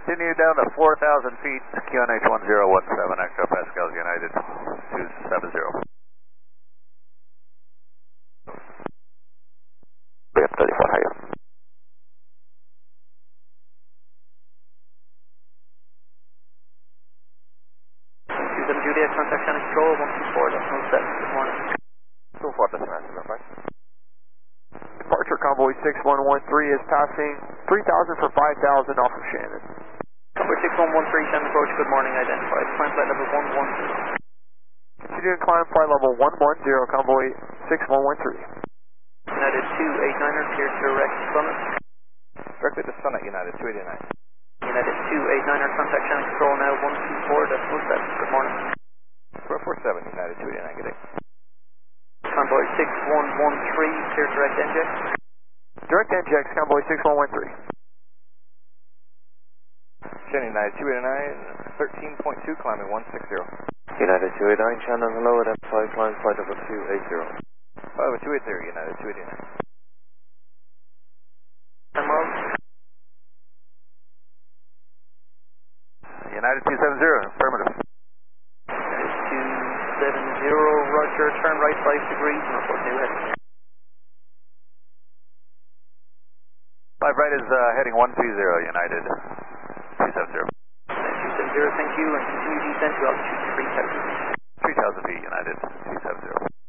Continue down to 4,000 feet, QNH 1017, hectopascals United 270. Yep, 34 higher. Juliet, contact channel control, 124.07, good morning. 24.07, Departure convoy 6113 is passing 3,000 for 5,000 off of Shannon. Convoy 6113, Shannon approach, good morning, identified. Climb flight level 110. Continuing climb flight level 110, convoy 6113. United 289er, clear direct Summit. Directly to Summit, United 289. United 289er, contact channel control now, 124.07, good morning. 447, United 289, good day. Convoy 6113, clear direct NJX. Direct NJX, convoy 6113. Shannon, United 289, 13.2, climbing 160. United 289, Shannon, hello, identified, climb flight level 280. Over 280, United 289. 10 miles. United 270, affirmative. United 270, roger, turn right 5 degrees and report new heading. 5 right is heading 120, United 270. 270, thank you, and continue descent to altitude 3,000. 3,000 feet, United 270.